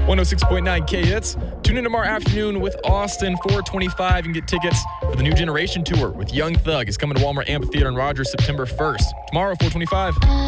106.9 K-Hits. Tune in tomorrow afternoon with Austin, 425. You can get tickets for the New Generation Tour with Young Thug. It's coming to Walmart Amphitheater in Rogers September 1st. Tomorrow, 425.